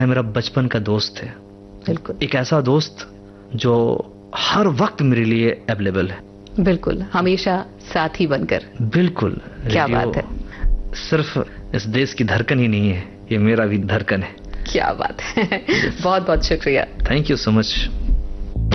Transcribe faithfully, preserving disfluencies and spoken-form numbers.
मेरा बचपन का दोस्त है। बिल्कुल, एक ऐसा दोस्त जो हर वक्त मेरे लिए अवेलेबल है। बिल्कुल, हमेशा साथी बनकर। बिल्कुल, क्या बात है। सिर्फ इस देश की धड़कन ही नहीं है, ये मेरा भी धड़कन है। क्या बात है। बहुत बहुत शुक्रिया। Thank you so much.